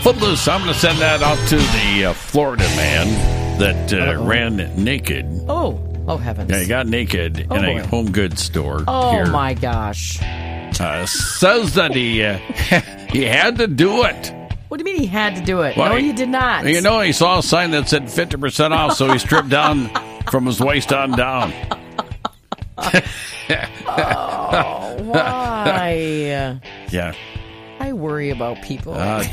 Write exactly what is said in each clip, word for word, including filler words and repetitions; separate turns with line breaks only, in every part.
Footloose, I'm going to send that out to the uh, Florida man that uh, ran naked.
Oh, oh heavens.
Yeah, he got naked
oh,
in
boy.
a home goods store.
Oh,
here.
my gosh.
Uh, says that he uh, he had to do it.
What do you mean he had to do it?
Well,
no, he did not.
You know, he saw a sign that said fifty percent off, so he stripped down from his waist on down.
Oh, why?
Yeah.
I worry about people.
Uh,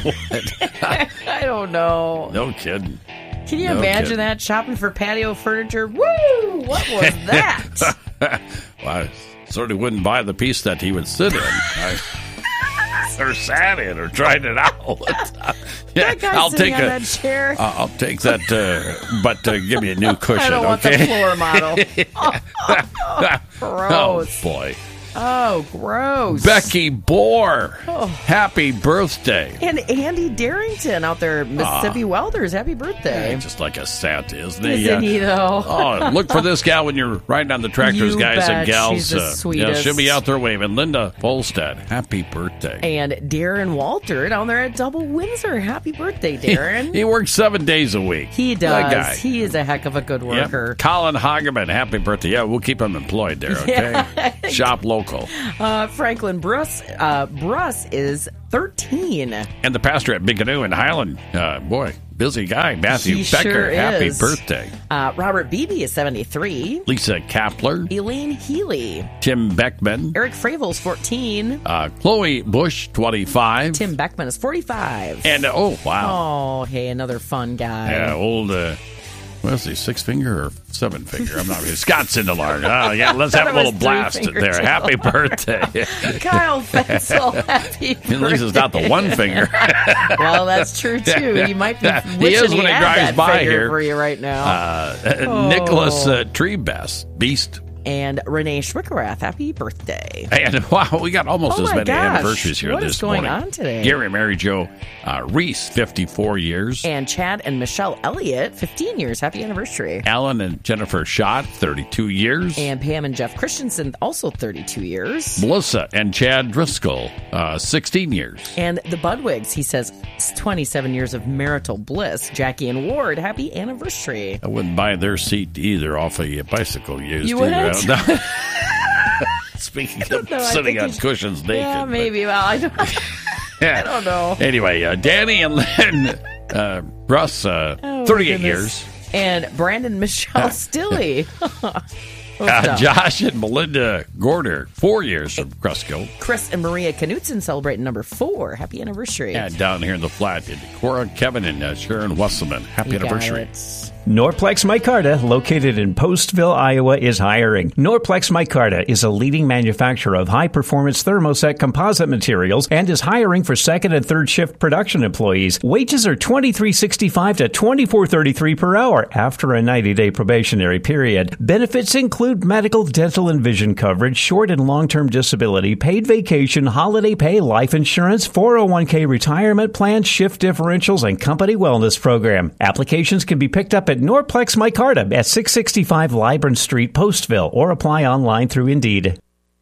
I don't know.
no kidding.
Can you
no
imagine
kidding.
that? Shopping for patio furniture? Woo! What was that?
Well, I certainly wouldn't buy the piece that he would sit in. I, or sat in or tried it out. Yeah,
That guy
I'll
sitting
take
on
a,
that chair.
Uh, I'll take that, uh, but uh, give me a new cushion,
I don't want
okay?
the floor model. Oh, gross.
Oh, boy.
Oh, gross.
Becky Bohr,
Oh.
happy birthday.
And Andy Darrington out there, Mississippi Welders, happy birthday.
Just like a Santa, isn't he?
Isn't he, though?
Oh, look for this gal when you're riding on the tractors,
You
guys
bet.
and gals.
She's the
uh, yeah,
sweetest.
she'll be out there waving. Linda Volstead, happy birthday.
And Darren Walter down there at Double Windsor. Happy birthday, Darren.
He works seven days a week.
He
That guy.
does. He is a heck of a good
Yep.
worker.
Colin Hageman, happy birthday. Yeah, we'll keep him employed there, okay?
Yeah.
Shop local.
Uh, Franklin Bruss, uh, Bruss is thirteen.
And the pastor at Bigelow in Highland, uh, boy, busy guy, Matthew
He
Becker,
sure
happy
is.
birthday.
Uh, Robert Beebe is seventy-three.
Lisa Kapler,
Elaine Healy.
Tim Beckman,
Eric Fravel's fourteen.
uh, Chloe Bush, twenty-five.
Tim Beckman is forty-five.
And, uh, oh, wow.
Oh, hey, another fun guy.
Yeah, old, uh, what is he, six finger or seven finger? I'm not really. Scott Sindelar. Oh, yeah, let's
Thought
have a
it was
little blast
three-finger
there.
too.
Happy birthday.
Kyle Fetzel, happy birthday.
At least it's not the one finger.
Well, that's true, too. He might be
He
wishing
is when he
had
drives
that
by
figure
here.
for you right now.
Uh,
Oh.
Nicholas uh, Treebest, Beast.
And Renee Schwickerath, happy birthday.
And wow, we got almost
Oh
as
my
many
gosh.
anniversaries here
What
this
is going
morning.
on today?
Gary, Mary Jo, uh, Reese, fifty-four years.
And Chad and Michelle Elliott, fifteen years. Happy anniversary.
Alan and Jennifer Schott, thirty-two years.
And Pam and Jeff Christensen, also thirty-two years.
Melissa and Chad Driscoll, uh, sixteen years.
And the Budwigs, he says, twenty-seven years of marital bliss. Jackie and Ward, happy anniversary.
I wouldn't buy their seat either off a bicycle used.
You wouldn't?
either. Speaking of
No, I
sitting
think
on
you should-
cushions naked.
Yeah,
but-
maybe. Well, I don't,
Yeah.
I don't know.
Anyway, uh, Danny and Lynn, uh, Russ, uh,
Oh,
thirty-eight
goodness.
years.
And Brandon Michelle Stilley.
Uh, Josh and Melinda Gorder, four years from Cresco.
Chris and Maria Knutson celebrating number four. Happy anniversary.
And down here in the flat, Cora, Kevin, and uh, Sharon Wesselman. Happy
You got
anniversary.
it.
Norplex Micarta, located in Postville, Iowa, is hiring. Norplex Micarta is a leading manufacturer of high-performance thermoset composite materials and is hiring for second and third shift production employees. Wages are twenty-three sixty-five to twenty-four thirty-three per hour after a ninety-day probationary period. Benefits include medical, dental, and vision coverage, short and long-term disability, paid vacation, holiday pay, life insurance, four oh one k retirement plan, shift differentials, and company wellness program. Applications can be picked up at Norplex Micarta at six sixty-five Libran Street, Postville, or apply online through Indeed.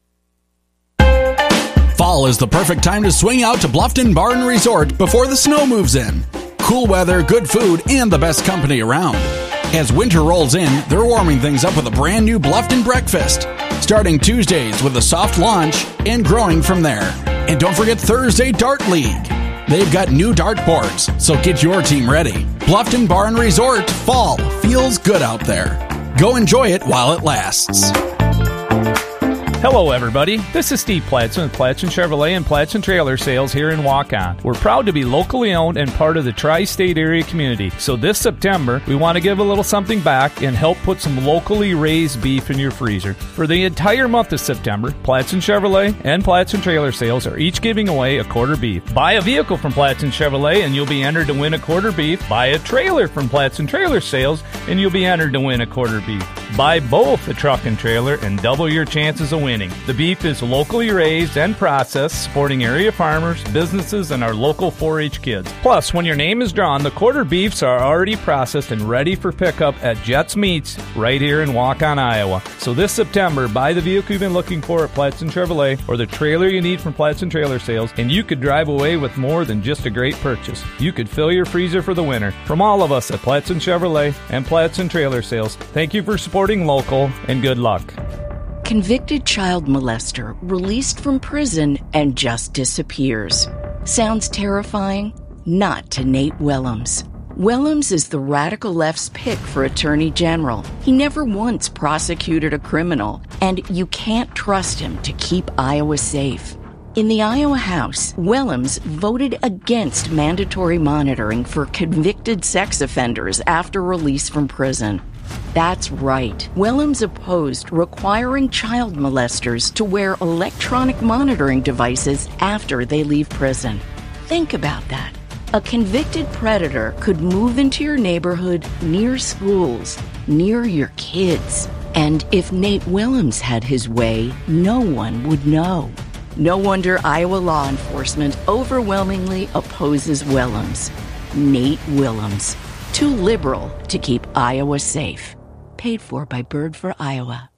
Fall is the perfect time to swing out to Bluffton Bar and Resort before the snow moves in. Cool weather, good food, and the best company around. As winter rolls in, they're warming things up with a brand new Bluffton breakfast, starting Tuesdays with a soft launch and growing from there. And don't forget Thursday Dart League. They've got new dart boards, so get your team ready. Bluffton Bar and Resort, fall feels good out there. Go enjoy it while it lasts.
Hello, everybody. This is Steve Platson with Platson Chevrolet and Platson Trailer Sales here in Waukon. We're proud to be locally owned and part of the tri-state area community. So this September, we want to give a little something back and help put some locally raised beef in your freezer. For the entire month of September, Platson Chevrolet and Platson Trailer Sales are each giving away a quarter beef. Buy a vehicle from Platson Chevrolet and you'll be entered to win a quarter beef. Buy a trailer from Platson Trailer Sales and you'll be entered to win a quarter beef. Buy both a truck and trailer and double your chances of winning. The beef is locally raised and processed, supporting area farmers, businesses, and our local four H kids. Plus, when your name is drawn, the quarter beefs are already processed and ready for pickup at Jets Meats right here in Waukon, Iowa. So this September, buy the vehicle you've been looking for at Platson Chevrolet or the trailer you need from Platson Trailer Sales, and you could drive away with more than just a great purchase. You could fill your freezer for the winter. From all of us at Platson Chevrolet and Platson Trailer Sales, thank you for supporting local, and good luck.
Convicted child molester released from prison and just disappears. Sounds terrifying? Not to Nate Willems. Willems is the radical left's pick for Attorney General. He never once prosecuted a criminal, and you can't trust him to keep Iowa safe. In the Iowa House, Willems voted against mandatory monitoring for convicted sex offenders after release from prison. That's right. Willems opposed requiring child molesters to wear electronic monitoring devices after they leave prison. Think about that. A convicted predator could move into your neighborhood near schools, near your kids. And if Nate Willems had his way, no one would know. No wonder Iowa law enforcement overwhelmingly opposes Willems. Nate Willems. Too liberal to keep Iowa safe. Paid for by Bird for Iowa.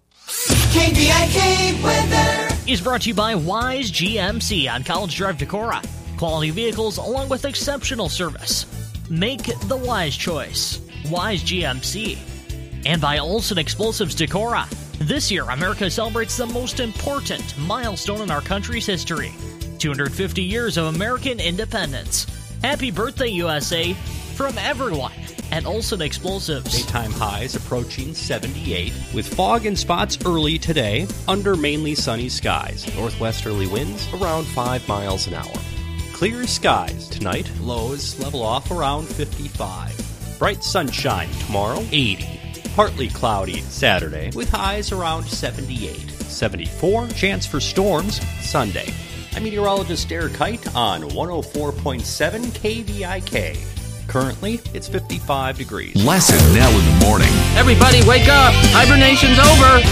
K V I K weather
is brought to you by Wise G M C on College Drive, Decorah. Quality vehicles along with exceptional service. Make the wise choice. Wise G M C. And by Olson Explosives, Decorah. This year, America celebrates the most important milestone in our country's history. two hundred fifty years of American independence. Happy birthday, U S A, from everyone at Olson Explosives.
Daytime highs approaching seventy-eight, with fog and spots early today under mainly sunny skies. Northwesterly winds around five miles an hour. Clear skies tonight, lows level off around fifty-five. Bright sunshine tomorrow, eighty. Partly cloudy Saturday, with highs around seventy-eight. seventy-four, chance for storms Sunday. I'm meteorologist Derek Kite on one oh four point seven K V I K. Currently, it's fifty-five degrees.
Lesson now in the morning.
Everybody wake up! Hibernation's over!